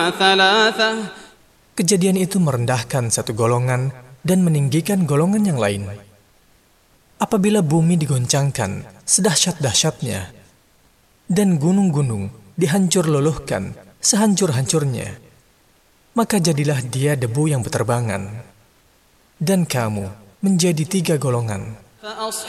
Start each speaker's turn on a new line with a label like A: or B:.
A: ثلاثة.
B: Kejadian itu merendahkan satu golongan dan meninggikan golongan yang lain. Apabila bumi digoncangkan sedahsyat-dahsyatnya dan gunung-gunung dihancur luluhkan sehancur-hancurnya, maka jadilah dia debu yang berterbangan, dan kamu menjadi 3 golongan.